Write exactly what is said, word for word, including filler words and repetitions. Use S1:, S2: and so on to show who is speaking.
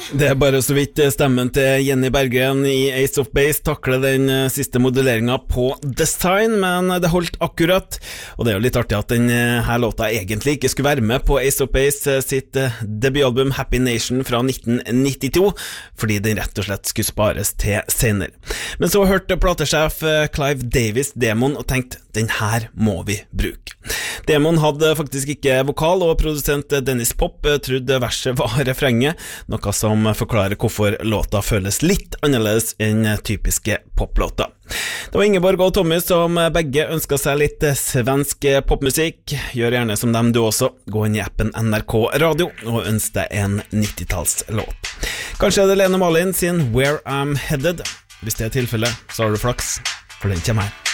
S1: Det er bare så vidt stemmen til Jenny Berggren i Ace of Base takler den siste modelleringen på Design, men det holdt akkurat, og det er jo litt artig at den her låta egentlig ikke skulle være med på Ace of Base sitt debutalbum Happy Nation fra nitten nittito, fordi den rett og slett skulle spares til senere. Men så hørte platesjef Clive Davis demoen og tenkte, den her må vi bruke. Demoen hadde faktisk ikke vokal, og produsent Dennis Pop trodde verset var refrenget, noe som forklarer hvorfor låta føles litt annerledes enn typiske poplåter. Det var Ingeborg og Tommy som begge ønsket seg litt svensk popmusikk. Gjør gjerne som dem du også. Gå inn i appen N R K Radio og ønsk deg en nittitallslåt. Kanskje er det Lene Marlin sin Where I'm Headed. Hvis det er tilfellet, så har du flaks, for den kommer her.